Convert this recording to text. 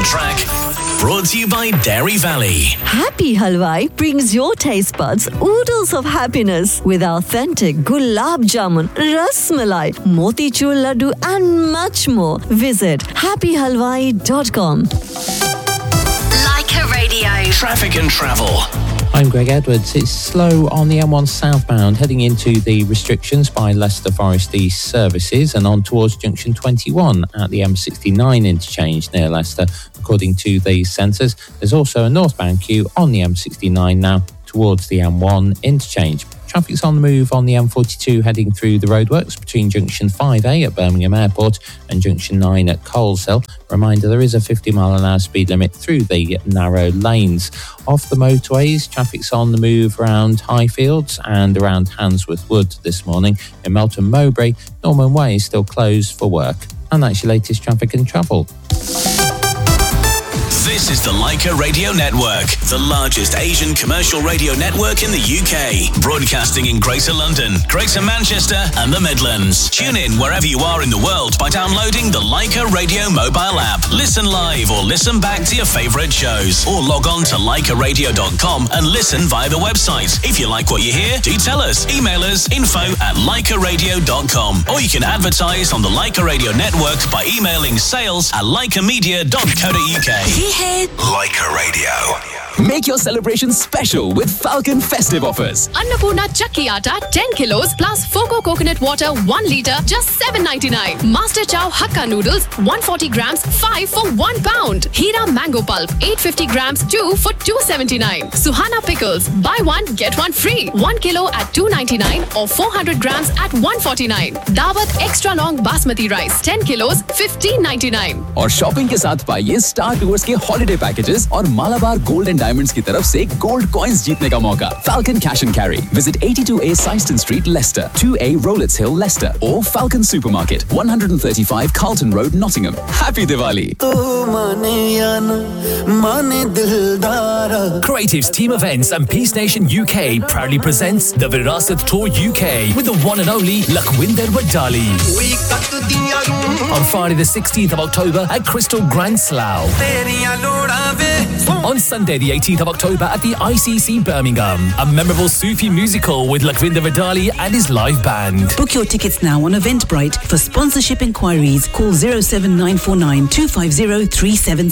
track. Brought to you by Dairy Valley. Happy Halwai brings your taste buds oodles of happiness with authentic gulab jamun, ras malai, motichur laddu and much more. Visit happyhalwai.com. Leica Radio. Traffic and travel. I'm Greg Edwards. It's slow on the M1 southbound, heading into the restrictions by Leicester Forest East services and on towards junction 21 at the M69 interchange near Leicester. According to these sensors, there's also a northbound queue on the M69 now towards the M1 interchange. Traffic's on the move on the M42 heading through the roadworks between junction 5A at Birmingham Airport and junction 9 at Coleshill. Reminder, there is a 50-mile-an-hour speed limit through the narrow lanes. Off the motorways, traffic's on the move around Highfields and around Handsworth Wood this morning. In Melton Mowbray, Norman Way is still closed for work. And that's your latest traffic and travel. This is the Leica Radio Network, the largest Asian commercial radio network in the UK. Broadcasting in Greater London, Greater Manchester and the Midlands. Tune in wherever you are in the world by downloading the Leica Radio mobile app. Listen live or listen back to your favourite shows. Or log on to leicaradio.com and listen via the website. If you like what you hear, do tell us. Email us info@leicaradio.com. Or you can advertise on the Leica Radio Network by emailing sales@leicamedia.co.uk. Leica Radio. Make your celebration special with Falcon festive offers. Annapurna Chakki Atta 10 kilos plus Foco coconut water 1 litre just $7.99. Master Chow Hakka noodles 140 grams 5 for £1. Hira mango pulp 850 grams 2 for $2.79. Suhana pickles buy 1 get 1 free 1 kilo at $2.99 or 400 grams at $1.49. Dawat extra long basmati rice 10 kilos $15.99. और shopping के साथ पाइए star tours के holiday packages और Malabar gold and diamonds की तरफ से gold coins जीतने का मौका. Falcon Cash and Carry. Visit 82A Syston Street, Leicester, 2A Rowletts Hill, Leicester, or Falcon Supermarket, 135 Carlton Road, Nottingham. Happy Diwali. Creatives Team Events and Peace Nation UK proudly presents the Virasat Tour UK with the one and only Lakhwinder Wadali. On Friday the 16th of October at Crystal Grand Slough. On Sunday the 18th of October at the ICC Birmingham. A memorable Sufi musical with Lakhwinder Wadali and his live band. Book your tickets now on Eventbrite. For sponsorship inquiries, call 07949 250 377.